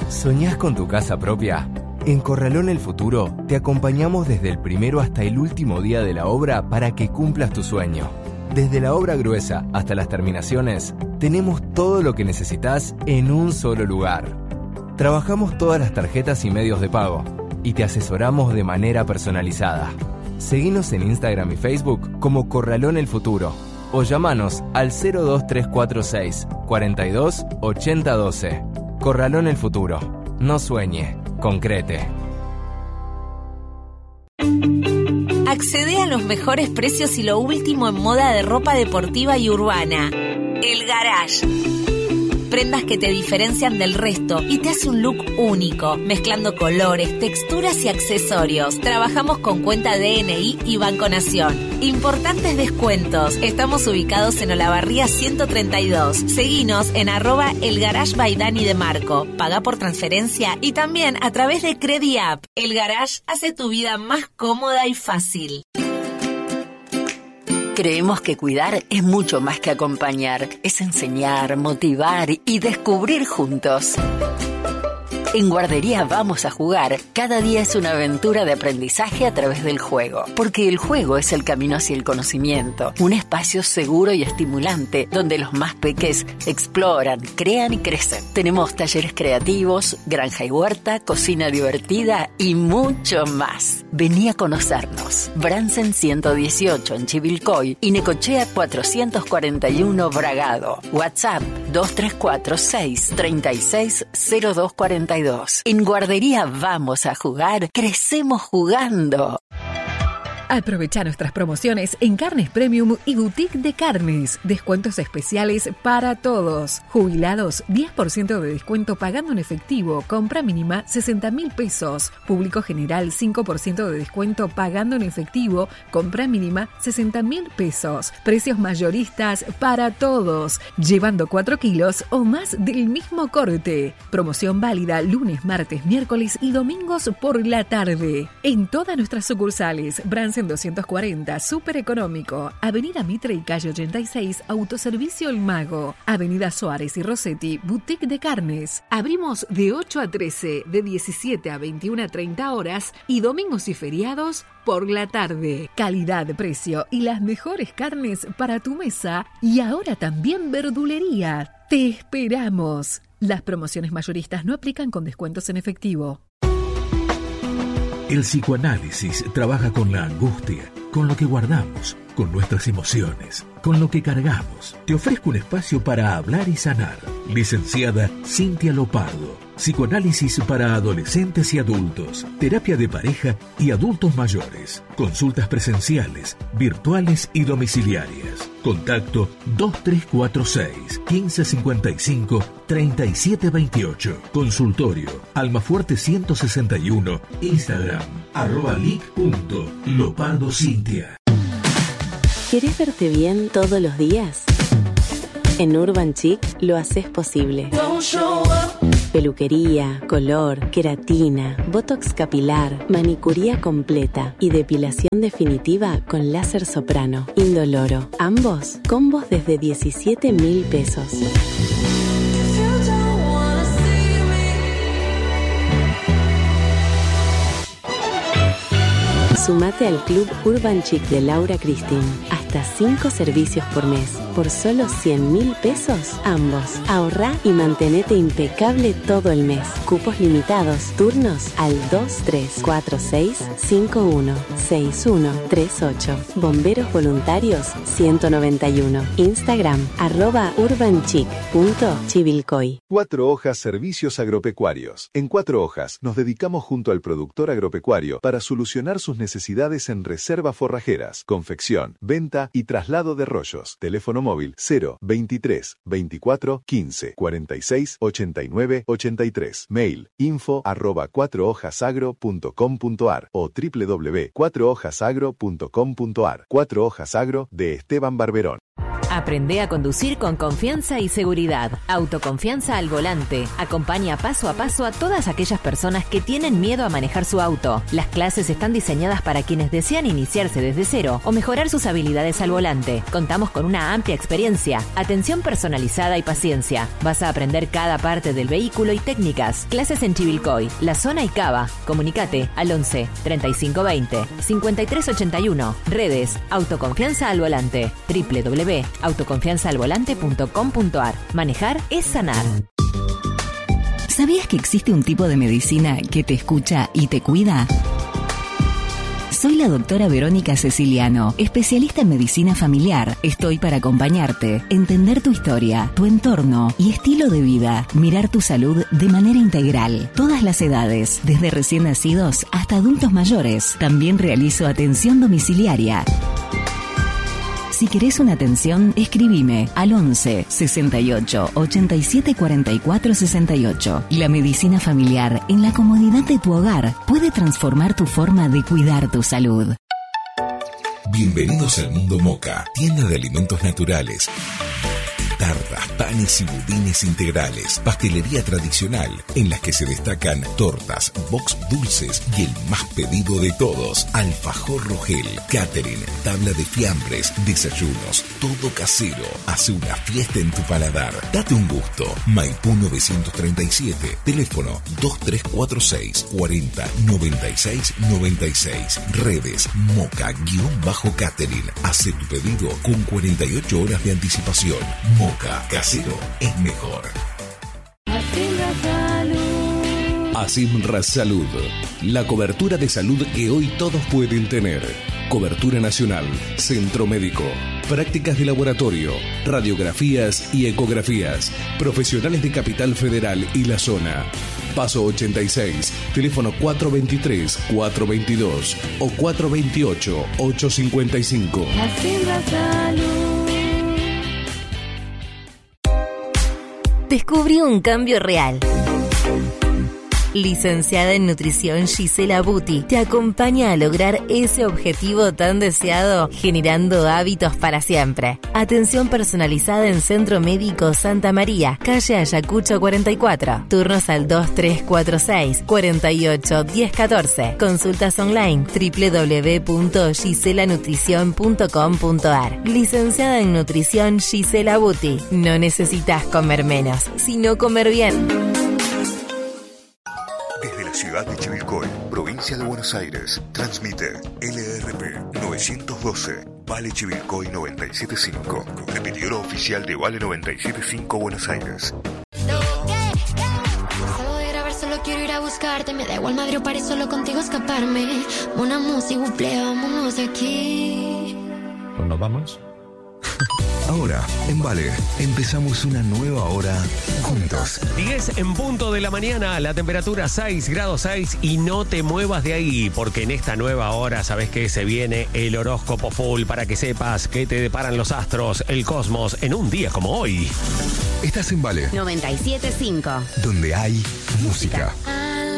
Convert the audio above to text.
¿Soñás con tu casa propia? En Corralón El Futuro te acompañamos desde el primero hasta el último día de la obra para que cumplas tu sueño. Desde la obra gruesa hasta las terminaciones, tenemos todo lo que necesitas en un solo lugar. Trabajamos todas las tarjetas y medios de pago y te asesoramos de manera personalizada. Seguinos en Instagram y Facebook como Corralón El Futuro o llamanos al 02346 42 80 12. Corralón El Futuro. No sueñe, concrete. Accede a los mejores precios y lo último en moda de ropa deportiva y urbana. El Garage. Prendas que te diferencian del resto y te hace un look único, mezclando colores, texturas y accesorios. Trabajamos con cuenta DNI y Banco Nación. Importantes descuentos. Estamos ubicados en Olavarría 132. Seguinos en @elgarage_by_Dani de Marco. Paga por transferencia y también a través de CrediApp. El Garage hace tu vida más cómoda y fácil. Creemos que cuidar es mucho más que acompañar, es enseñar, motivar y descubrir juntos. En Guardería Vamos a Jugar, cada día es una aventura de aprendizaje a través del juego, porque el juego es el camino hacia el conocimiento, un espacio seguro y estimulante donde los más peques exploran, crean y crecen. Tenemos talleres creativos, granja y huerta, cocina divertida y mucho más. Vení a conocernos. Bransen 118 en Chivilcoy y Necochea 441 Bragado. WhatsApp 2346 360242. En Guardería Vamos a Jugar, crecemos jugando. Aprovecha nuestras promociones en Carnes Premium y Boutique de Carnes. Descuentos especiales para todos. Jubilados, 10% de descuento pagando en efectivo. Compra mínima 60.000 pesos. Público general, 5% de descuento pagando en efectivo. Compra mínima 60.000 pesos. Precios mayoristas para todos. Llevando 4 kilos o más del mismo corte. Promoción válida lunes, martes, miércoles y domingos por la tarde. En todas nuestras sucursales, Bransen 240, súper económico. Avenida Mitre y calle 86, Autoservicio El Mago. Avenida Suárez y Rossetti, Boutique de Carnes. Abrimos de 8 a 13, de 17 a 21 a 30 horas y domingos y feriados por la tarde. Calidad, precio y las mejores carnes para tu mesa y ahora también verdulería. ¡Te esperamos! Las promociones mayoristas no aplican con descuentos en efectivo. El psicoanálisis trabaja con la angustia, con lo que guardamos, con nuestras emociones, con lo que cargamos. Te ofrezco un espacio para hablar y sanar. Licenciada Cintia Lopardo. Psicoanálisis para adolescentes y adultos, terapia de pareja y adultos mayores, consultas presenciales, virtuales y domiciliarias. Contacto 2346 1555 3728. Consultorio Almafuerte 161. Instagram @lic.lopardocintia. ¿Querés verte bien todos los días? En Urban Chic lo haces posible. Peluquería, color, queratina, botox capilar, manicuría completa y depilación definitiva con láser soprano, indoloro. Ambos, combos desde 17.000 pesos. Sumate al Club Urban Chic de Laura Cristín. Hasta 5 servicios por mes. Por solo 100.000 pesos, ambos. Ahorrá y mantenete impecable todo el mes. Cupos limitados. Turnos al 2346516138. Bomberos voluntarios 191. Instagram @urbanchic.chivilcoy. 4 Hojas Servicios Agropecuarios. En 4 Hojas nos dedicamos junto al productor agropecuario para solucionar sus necesidades en reservas forrajeras, confección, venta y traslado de rollos. Teléfono móvil 0 23 24 15 46 89 83. Mail info@4hojasagro.com.ar o www.4hojasagro.com.ar. 4 Hojas Agro de Esteban Barberón. Aprende a conducir con confianza y seguridad. Autoconfianza al volante. Acompaña paso a paso a todas aquellas personas que tienen miedo a manejar su auto. Las clases están diseñadas para quienes desean iniciarse desde cero o mejorar sus habilidades al volante. Contamos con una amplia experiencia, atención personalizada y paciencia. Vas a aprender cada parte del vehículo y técnicas. Clases en Chivilcoy, La Zona y Cava. Comunicate al 11 3520 5381. Redes Autoconfianza al Volante. www.autoconfianzaalvolante.com.ar. Manejar es sanar. ¿Sabías que existe un tipo de medicina que te escucha y te cuida? Soy la doctora Verónica Ceciliano, especialista en medicina familiar. Estoy para acompañarte, entender tu historia, tu entorno y estilo de vida. Mirar tu salud de manera integral. Todas las edades, desde recién nacidos hasta adultos mayores. También realizo atención domiciliaria. Si querés una atención, escribime al 11 68 87 44 68. La medicina familiar en la comodidad de tu hogar puede transformar tu forma de cuidar tu salud. Bienvenidos al Mundo Moca, tienda de alimentos naturales. Tartas, panes y budines integrales, pastelería tradicional, en las que se destacan tortas, box dulces y el más pedido de todos, alfajor Rogel, catering, tabla de fiambres, desayunos, todo casero. Hace una fiesta en tu paladar. Date un gusto. Maipú 937, teléfono 2346 40 96 96. Redes Moca-catering. Hace tu pedido con 48 horas de anticipación. Moca, casero es mejor. Asimra Salud, la cobertura de salud que hoy todos pueden tener. Cobertura nacional, centro médico, prácticas de laboratorio, radiografías y ecografías, profesionales de Capital Federal y la zona. Paso 86, teléfono 423-422 o 428-855. Asimra Salud. Descubrí un cambio real. Licenciada en Nutrición Gisela Buti te acompaña a lograr ese objetivo tan deseado, generando hábitos para siempre. Atención personalizada en Centro Médico Santa María, calle Ayacucho 44. Turnos al 2346 48 1014. Consultas online www.giselanutrición.com.ar. Licenciada en Nutrición Gisela Buti. No necesitas comer menos, sino comer bien. Ciudad de Chivilcoy, provincia de Buenos Aires, transmite LRP 912, Vale Chivilcoy 975, repetidora oficial de Vale 975 Buenos Aires. Salgo de grabar, solo quiero ir a buscarte, me da igual madre o paré, solo contigo escaparme. Una música, buple, vámonos de aquí. Pues nos vamos. Ahora, en Vale, empezamos una nueva hora juntos. 10 en punto de la mañana, la temperatura 6 grados 6 y no te muevas de ahí, porque en esta nueva hora, ¿sabes qué? Se viene el horóscopo full para que sepas qué te deparan los astros, el cosmos, en un día como hoy. Estás en Vale 97.5, donde hay música.